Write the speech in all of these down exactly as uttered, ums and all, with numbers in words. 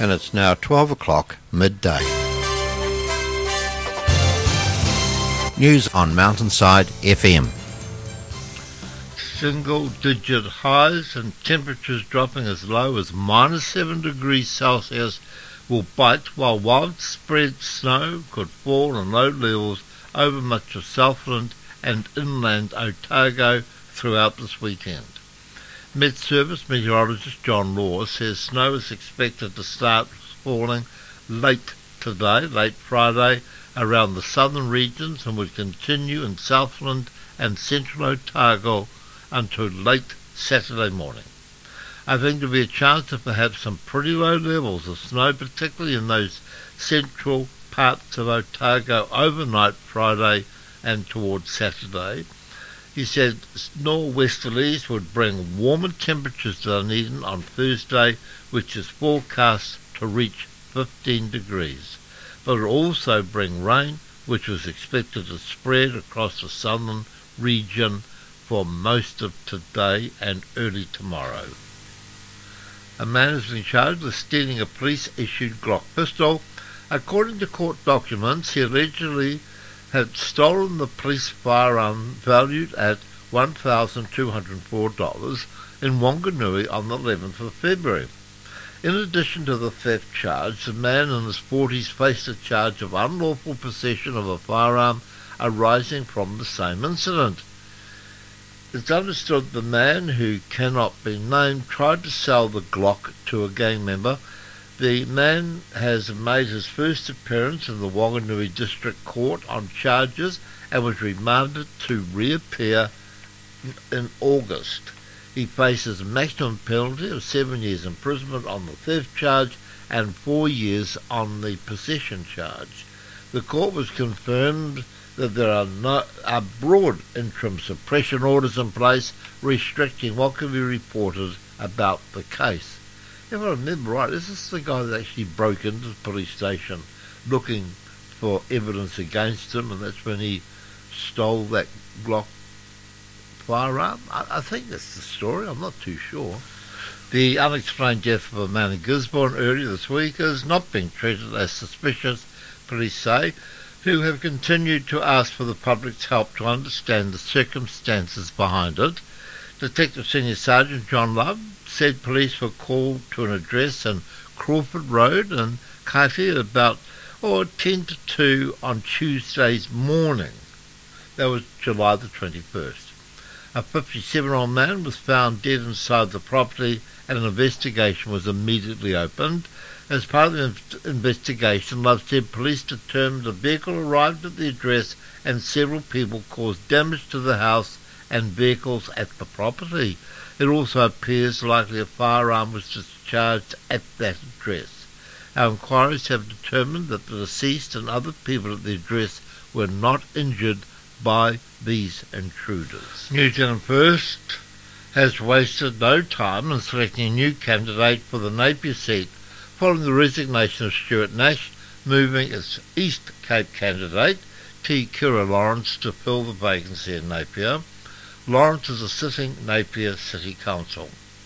and it's now twelve o'clock midday. News on Mountainside F M. Single-digit highs and temperatures dropping as low as minus seven degrees Celsius will bite, while widespread snow could fall in low levels over much of Southland and inland Otago throughout this weekend. Met Service meteorologist John Law says snow is expected to start falling late today, late Friday, around the southern regions and would continue in Southland and central Otago until late Saturday morning. I think there will be a chance of perhaps some pretty low levels of snow, particularly in those central parts of Otago overnight Friday and towards Saturday. He said nor'westerlies would bring warmer temperatures to Dunedin on Thursday, which is forecast to reach fifteen degrees. But it will also bring rain, which was expected to spread across the southern region for most of today and early tomorrow. A man has been charged with stealing a police-issued Glock pistol. According to court documents, he allegedly had stolen the police firearm valued at one thousand two hundred four dollars in Wanganui on the eleventh of February. In addition to the theft charge, the man in his forties faced a charge of unlawful possession of a firearm arising from the same incident. It's understood the man, who cannot be named, tried to sell the Glock to a gang member. The man has made his first appearance in the Wanganui District Court on charges and was remanded to reappear in August. He faces a maximum penalty of seven years imprisonment on the theft charge and four years on the possession charge. The court was confirmed that there are, no, are broad interim suppression orders in place restricting what can be reported about the case. If I remember right, is this the guy that actually broke into the police station looking for evidence against him, and that's when he stole that Glock firearm? I, I think that's the story, I'm not too sure. The unexplained death of a man in Gisborne earlier this week is not being treated as suspicious, police say, who have continued to ask for the public's help to understand the circumstances behind it. Detective Senior Sergeant John Love said police were called to an address in Crawford Road in Kaiti about or ten to two on Tuesday's morning. That was July the twenty-first. A fifty-seven-year-old man was found dead inside the property and an investigation was immediately opened. As part of the investigation, Love said police determined a vehicle arrived at the address and several people caused damage to the house and vehicles at the property. It also appears likely a firearm was discharged at that address. Our inquiries have determined that the deceased and other people at the address were not injured by these intruders. New Zealand First has wasted no time in selecting a new candidate for the Napier seat following the resignation of Stuart Nash, moving its East Cape candidate, T. Kira Lawrence, to fill the vacancy in Napier. Lawrence is a sitting Napier City Council.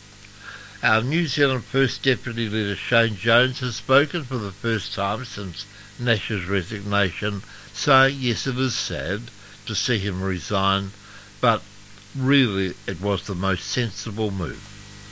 Our New Zealand First Deputy Leader Shane Jones has spoken for the first time since Nash's resignation, saying yes, it is sad to see him resign, but really it was the most sensible move.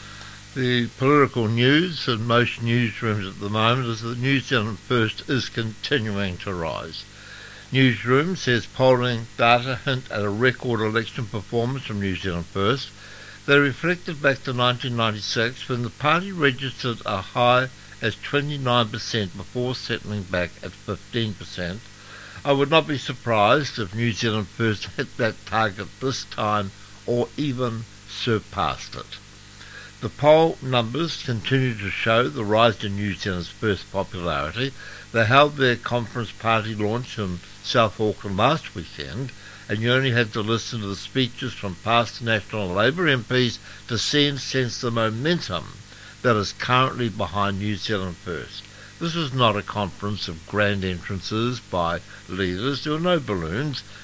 The political news in most newsrooms at the moment is that New Zealand First is continuing to rise. Newsroom says polling data hint at a record election performance from New Zealand First. They reflected back to nineteen ninety-six, when the party registered a high as twenty-nine percent before settling back at fifteen percent. I would not be surprised if New Zealand First hit that target this time or even surpassed it. The poll numbers continue to show the rise in New Zealand's First popularity. They held their conference party launch in South Auckland last weekend, and you only had to listen to the speeches from past National Labour M Ps to see and sense the momentum that is currently behind New Zealand First. This is not a conference of grand entrances by leaders. There were no balloons,